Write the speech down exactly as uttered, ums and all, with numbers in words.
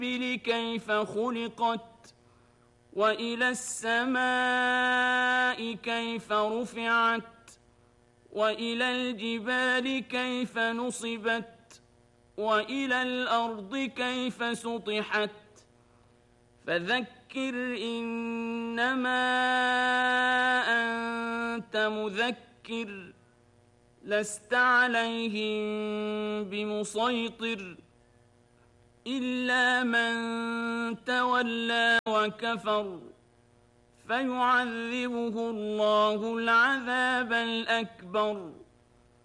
كيف خلقت وإلى السماء كيف رفعت وإلى الجبال كيف نصبت وإلى الأرض كيف سطحت فذكر إنما أنت مذكر لست عليهم بمسيطر إلا من تولى وكفر فيعذبه الله العذاب الأكبر